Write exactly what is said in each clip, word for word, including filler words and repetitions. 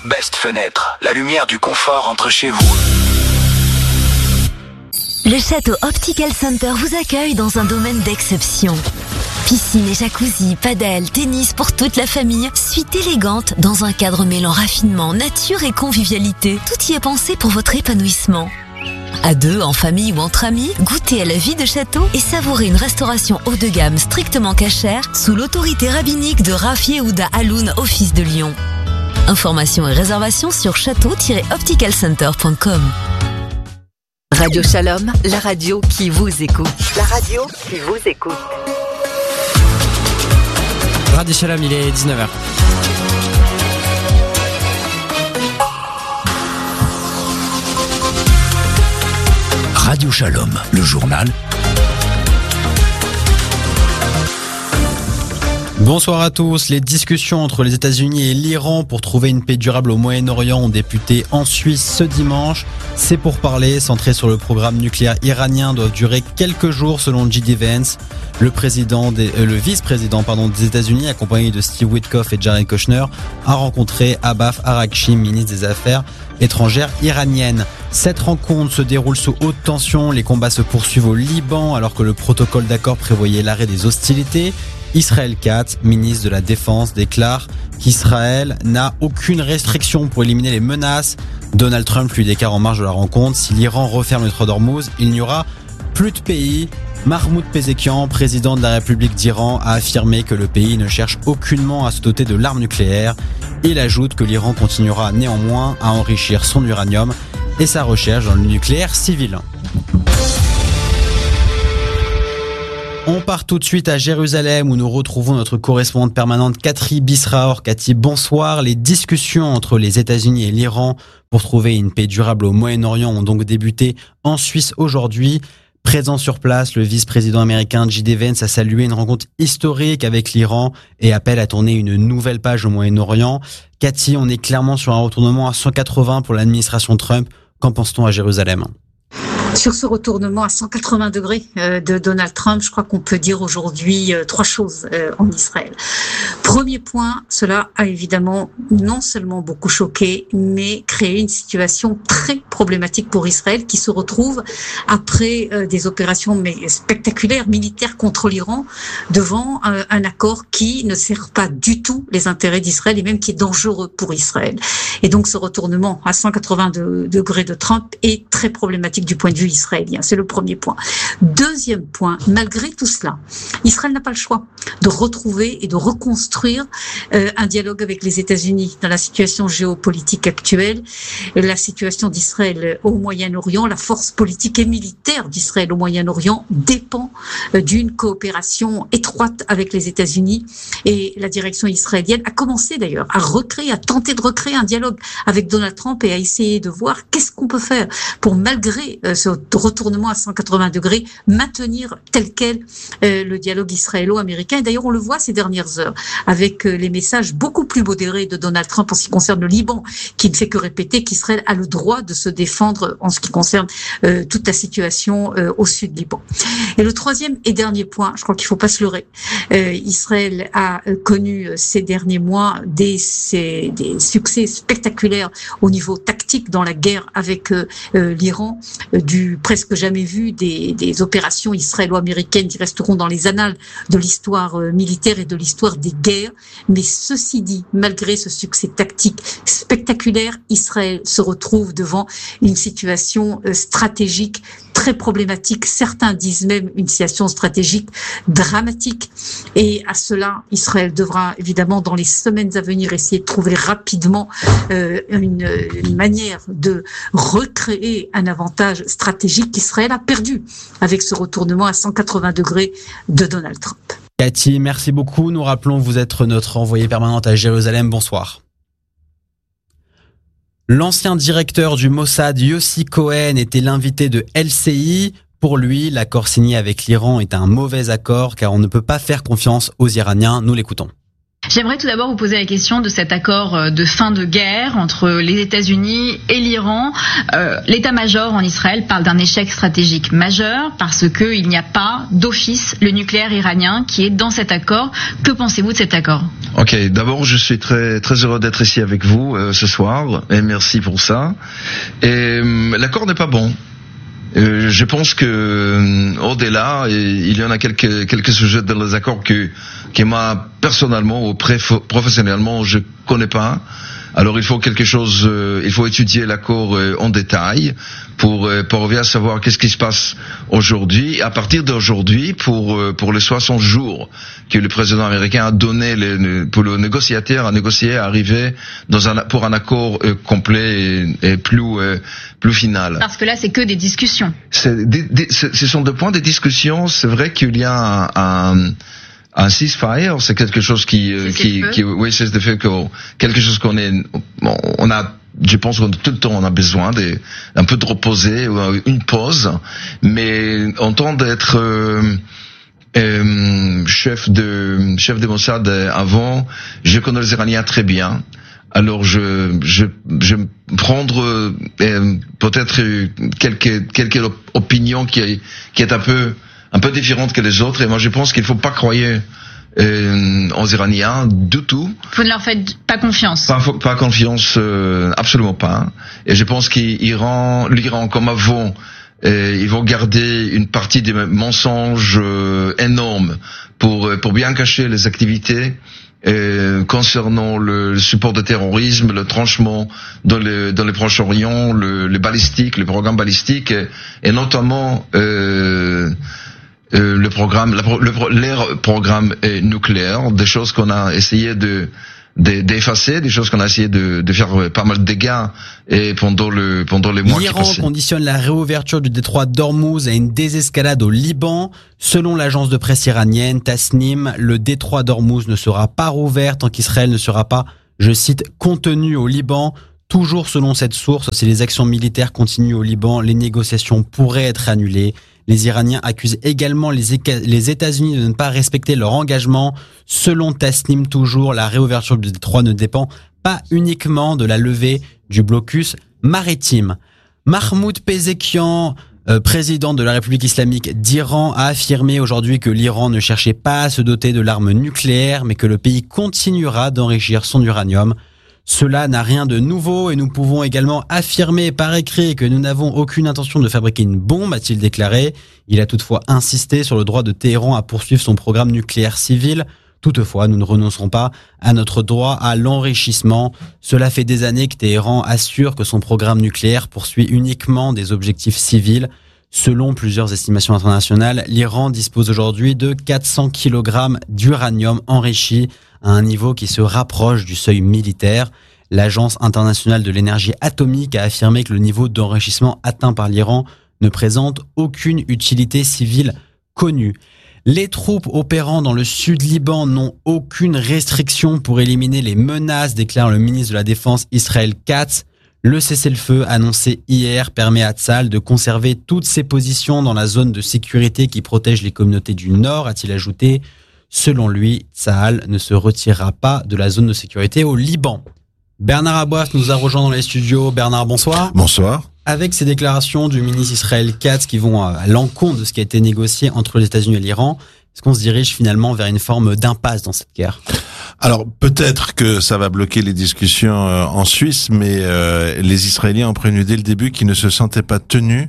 Best Fenêtre, la lumière du confort entre chez vous. Le château Optical Center vous accueille dans un domaine d'exception. Piscine et jacuzzi, padel, tennis pour toute la famille. Suite élégante dans un cadre mêlant raffinement, nature et convivialité. Tout y est pensé pour votre épanouissement. À deux, en famille ou entre amis, goûtez à la vie de château et savourez une restauration haut de gamme strictement cachère sous l'autorité rabbinique de Rav Yehuda Haloun, office de Lyon. Informations et réservations sur château tiret optical center point com. Radio Shalom, la radio qui vous écoute. La radio qui vous écoute. Radio Shalom, il est dix-neuf heures. Radio Shalom, le journal. Bonsoir à tous. Les discussions entre les États-Unis et l'Iran pour trouver une paix durable au Moyen-Orient ont débuté en Suisse ce dimanche. Ces pourparlers, centrés sur le programme nucléaire iranien, doivent durer quelques jours selon J D Vance. Le président des, euh, le vice-président pardon, des États-Unis, accompagné de Steve Witkoff et Jared Kushner, a rencontré Abbas Araghchi, ministre des Affaires étrangères iraniennes. Cette rencontre se déroule sous haute tension. Les combats se poursuivent au Liban alors que le protocole d'accord prévoyait l'arrêt des hostilités. Israël Katz, ministre de la Défense, déclare qu'Israël n'a aucune restriction pour éliminer les menaces. Donald Trump lui déclare en marge de la rencontre: si l'Iran referme le Strait d'Ormuz, il n'y aura plus de pays. Mahmoud Pezeshkian, président de la République d'Iran, a affirmé que le pays ne cherche aucunement à se doter de l'arme nucléaire. Il ajoute que l'Iran continuera néanmoins à enrichir son uranium et sa recherche dans le nucléaire civil. On part tout de suite à Jérusalem où nous retrouvons notre correspondante permanente Cathy Bisraor. Cathy, bonsoir. Les discussions entre les États-Unis et l'Iran pour trouver une paix durable au Moyen-Orient ont donc débuté en Suisse aujourd'hui. Présent sur place, le vice-président américain J D Vance a salué une rencontre historique avec l'Iran et appelle à tourner une nouvelle page au Moyen-Orient. Cathy, on est clairement sur un retournement à cent quatre-vingts pour l'administration Trump. Qu'en pense-t-on à Jérusalem ? Sur ce retournement à cent quatre-vingts degrés euh, de Donald Trump, je crois qu'on peut dire aujourd'hui euh, trois choses euh, en Israël. Premier point, cela a évidemment non seulement beaucoup choqué, mais créé une situation très problématique pour Israël qui se retrouve après euh, des opérations mais spectaculaires militaires contre l'Iran devant euh, un accord qui ne sert pas du tout les intérêts d'Israël et même qui est dangereux pour Israël. Et donc ce retournement à cent quatre-vingts degrés de Trump est très problématique du point de vue israélien. C'est le premier point. Deuxième point, malgré tout cela, Israël n'a pas le choix de retrouver et de reconstruire euh, un dialogue avec les États-Unis dans la situation géopolitique actuelle, la situation d'Israël au Moyen-Orient, la force politique et militaire d'Israël au Moyen-Orient dépend euh, d'une coopération étroite avec les États-Unis et la direction israélienne a commencé d'ailleurs à recréer, à tenter de recréer un dialogue avec Donald Trump et à essayer de voir qu'est-ce qu'on peut faire pour, malgré euh, ce retournement à cent quatre-vingts degrés, maintenir tel quel euh, le dialogue israélo-américain. Et d'ailleurs, on le voit ces dernières heures avec euh, les messages beaucoup plus modérés de Donald Trump en ce qui concerne le Liban, qui ne fait que répéter qu'Israël a le droit de se défendre en ce qui concerne euh, toute la situation euh, au sud du Liban. Et le troisième et dernier point, je crois qu'il ne faut pas se leurrer, euh, Israël a euh, connu euh, ces derniers mois des, ces, des succès spectaculaires au niveau tactique dans la guerre avec euh, euh, l'Iran, euh, du presque jamais vu des, des opérations israélo-américaines qui resteront dans les annales de l'histoire euh, militaire et de l'histoire des guerres. Mais ceci dit, malgré ce succès tactique spectaculaire, Israël se retrouve devant une situation euh, stratégique très problématique. Certains disent même une situation stratégique dramatique. Et à cela, Israël devra évidemment dans les semaines à venir essayer de trouver rapidement euh, une, une manière de recréer un avantage stratégique qu'Israël a perdu avec ce retournement à cent quatre-vingts degrés de Donald Trump. Cathy, merci beaucoup. Nous rappelons, vous êtes notre envoyée permanente à Jérusalem. Bonsoir. L'ancien directeur du Mossad, Yossi Cohen, était l'invité de L C I. Pour lui, l'accord signé avec l'Iran est un mauvais accord car on ne peut pas faire confiance aux Iraniens. Nous l'écoutons. J'aimerais tout d'abord vous poser la question de cet accord de fin de guerre entre les États-Unis et l'Iran. Euh, l'état-major en Israël parle d'un échec stratégique majeur parce qu'il n'y a pas d'office le nucléaire iranien qui est dans cet accord. Que pensez-vous de cet accord? Ok, d'abord je suis très très heureux d'être ici avec vous euh, ce soir et merci pour ça. Et euh, l'accord n'est pas bon. Euh, je pense que euh, au-delà, il y en a quelques quelques sujets dans les accords que que moi personnellement ou professionnellement je connais pas. Alors il faut quelque chose, euh, il faut étudier l'accord euh, en détail pour euh, pour bien savoir qu'est-ce qui se passe aujourd'hui. À partir d'aujourd'hui, pour euh, pour les soixante jours que le président américain a donné les, pour le négociateur à négocier, à arriver dans un pour un accord euh, complet et, et plus euh, plus final. Parce que là, c'est que des discussions. C'est, des, des, ce sont des points de discussion. C'est vrai qu'il y a un, un Un ceasefire, c'est quelque chose qui, qui, qui, oui, c'est de fait que quelque chose qu'on est, on a, je pense que tout le temps on a besoin de, un peu de reposer, une pause, mais en temps d'être euh, euh, chef de chef de Mossad avant, je connais les Iraniens très bien. Alors je je je vais prendre euh, peut-être quelques quelques opinions qui qui est un peu un peu différente que les autres, et moi je pense qu'il faut pas croire euh, aux Iraniens du tout. Vous ne leur faites pas confiance. Pas, pas confiance, euh, absolument pas. Et je pense qu'Iran, l'Iran comme avant, euh, ils vont garder une partie des mensonges euh, énormes pour pour bien cacher les activités. Euh, concernant le, le support de terrorisme, le tranchement dans le dans le Proche-Orient, le, le balistique, le programme balistique, et, et notamment euh, euh, le programme, la, le, leur programme nucléaire, des choses qu'on a essayé de d'effacer, des choses qu'on a essayé de, de faire pas mal de dégâts et pendant le pendant les mois qui passaient. L'Iran conditionne la réouverture du détroit d'Ormuz à une désescalade au Liban. Selon l'agence de presse iranienne Tasnim, le détroit d'Ormuz ne sera pas rouvert tant qu'Israël ne sera pas, je cite, contenu au Liban. Toujours selon cette source, si les actions militaires continuent au Liban, les négociations pourraient être annulées. Les Iraniens accusent également les, les États-Unis de ne pas respecter leur engagement. Selon Tasnim toujours, la réouverture du détroit ne dépend pas uniquement de la levée du blocus maritime. Mahmoud Pezeshkian, euh, président de la République islamique d'Iran, a affirmé aujourd'hui que l'Iran ne cherchait pas à se doter de l'arme nucléaire, mais que le pays continuera d'enrichir son uranium. Cela n'a rien de nouveau et nous pouvons également affirmer par écrit que nous n'avons aucune intention de fabriquer une bombe, a-t-il déclaré. Il a toutefois insisté sur le droit de Téhéran à poursuivre son programme nucléaire civil. Toutefois, nous ne renoncerons pas à notre droit à l'enrichissement. Cela fait des années que Téhéran assure que son programme nucléaire poursuit uniquement des objectifs civils. Selon plusieurs estimations internationales, l'Iran dispose aujourd'hui de quatre cents kilogrammes d'uranium enrichi à un niveau qui se rapproche du seuil militaire. L'Agence internationale de l'énergie atomique a affirmé que le niveau d'enrichissement atteint par l'Iran ne présente aucune utilité civile connue. Les troupes opérant dans le sud Liban n'ont aucune restriction pour éliminer les menaces, déclare le ministre de la Défense Israël Katz. Le cessez-le-feu annoncé hier permet à Tsahal de conserver toutes ses positions dans la zone de sécurité qui protège les communautés du Nord, a-t-il ajouté. Selon lui, Tsahal ne se retirera pas de la zone de sécurité au Liban. Bernard Abouaf nous a rejoint dans les studios. Bernard, bonsoir. Bonsoir. Avec ces déclarations du ministre Israël Katz qui vont à l'encontre de ce qui a été négocié entre les États-Unis et l'Iran, est-ce qu'on se dirige finalement vers une forme d'impasse dans cette guerre ? Alors peut-être que ça va bloquer les discussions en Suisse, mais euh, les Israéliens ont prévenu dès le début qu'ils ne se sentaient pas tenus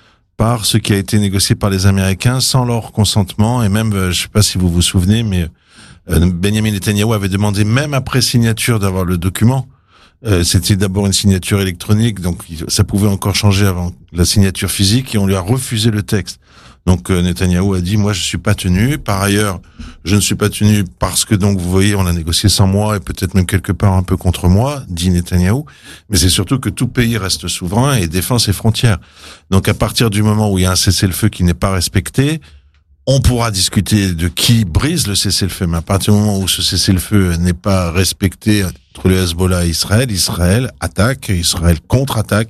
par ce qui a été négocié par les Américains sans leur consentement. Et même, je ne sais pas si vous vous souvenez, mais euh, Benjamin Netanyahou avait demandé même après signature d'avoir le document. Euh, c'était d'abord une signature électronique, donc ça pouvait encore changer avant la signature physique, et on lui a refusé le texte. Donc euh, Netanyahou a dit, moi je suis pas tenu. Par ailleurs, je ne suis pas tenu parce que, donc vous voyez, on a négocié sans moi et peut-être même quelque part un peu contre moi, dit Netanyahou. Mais c'est surtout que tout pays reste souverain et défend ses frontières. Donc à partir du moment où il y a un cessez-le-feu qui n'est pas respecté, on pourra discuter de qui brise le cessez-le-feu. Mais à partir du moment où ce cessez-le-feu n'est pas respecté entre le Hezbollah et Israël, Israël attaque, Israël contre-attaque.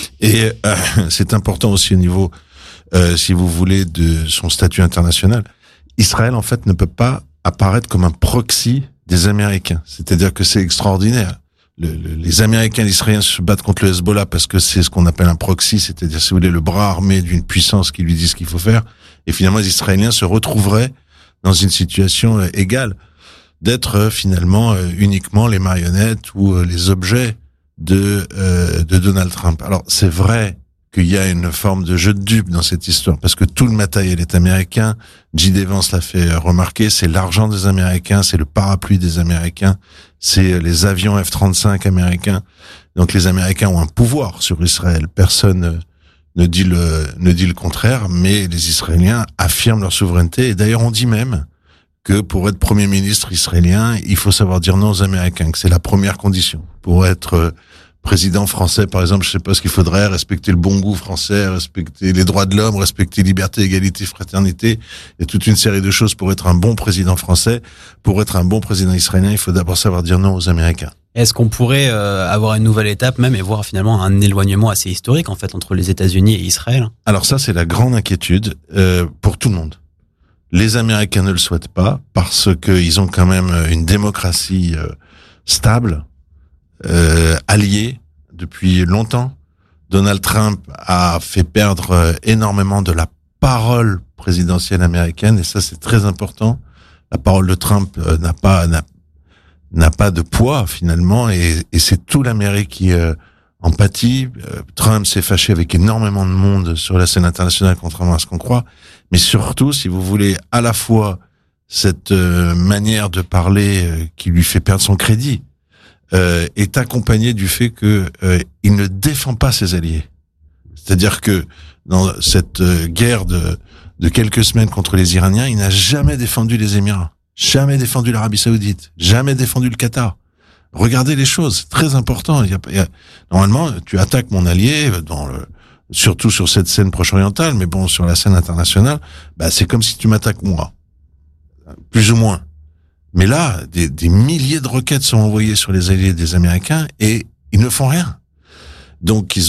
Et euh, c'est important aussi au niveau, euh, si vous voulez, de son statut international. Israël, en fait, ne peut pas apparaître comme un proxy des Américains. C'est-à-dire que c'est extraordinaire. Le, le, les Américains et les Israéliens se battent contre le Hezbollah parce que c'est ce qu'on appelle un proxy, c'est-à-dire, si vous voulez, le bras armé d'une puissance qui lui dit ce qu'il faut faire. Et finalement, les Israéliens se retrouveraient dans une situation euh, égale, d'être euh, finalement euh, uniquement les marionnettes ou euh, les objets de euh, de Donald Trump. Alors, c'est vrai qu'il y a une forme de jeu de dupes dans cette histoire, parce que tout le matériel est américain. J D Vance l'a fait remarquer, c'est l'argent des Américains, c'est le parapluie des Américains, c'est les avions F trente-cinq américains. Donc les Américains ont un pouvoir sur Israël. Personne ne dit le, ne dit le contraire, mais les Israéliens affirment leur souveraineté. Et d'ailleurs, on dit même que pour être Premier ministre israélien, il faut savoir dire non aux Américains, que c'est la première condition. Pour être président français, par exemple, je sais pas ce qu'il faudrait, respecter le bon goût français, respecter les droits de l'homme, respecter liberté, égalité, fraternité. Il y a toute une série de choses pour être un bon président français. Pour être un bon président israélien, il faut d'abord savoir dire non aux Américains. Est-ce qu'on pourrait euh, avoir une nouvelle étape même et voir finalement un éloignement assez historique en fait entre les États-Unis et Israël? Alors ça, c'est la grande inquiétude euh, pour tout le monde. Les Américains ne le souhaitent pas parce qu'ils ont quand même une démocratie euh, stable, Euh, alliés depuis longtemps. Donald Trump a fait perdre euh, énormément de la parole présidentielle américaine, et ça c'est très important. La parole de Trump euh, n'a pas n'a, n'a pas de poids finalement, et, et c'est tout l'Amérique qui euh, en pâtit. Euh, Trump s'est fâché avec énormément de monde sur la scène internationale, contrairement à ce qu'on croit. Mais surtout, si vous voulez, à la fois cette euh, manière de parler euh, qui lui fait perdre son crédit, Euh, est accompagné du fait que euh, il ne défend pas ses alliés. C'est-à-dire que dans cette euh, guerre de, de quelques semaines contre les Iraniens, il n'a jamais défendu les Émirats, jamais défendu l'Arabie Saoudite, jamais défendu le Qatar. Regardez les choses, c'est très important. Il y a, il y a, normalement, tu attaques mon allié, dans le, surtout sur cette scène proche-orientale, mais bon, sur la scène internationale, bah, c'est comme si tu m'attaques moi, plus ou moins. Mais là, des, des milliers de roquettes sont envoyées sur les alliés des Américains et ils ne font rien. Donc, ils